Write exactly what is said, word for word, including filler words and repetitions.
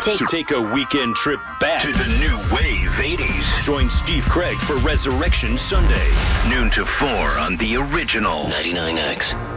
Take, Take a weekend trip back To the new wave eighties. Join Steve Craig for Resurrection Sunday. Noon to four on the original ninety-nine X.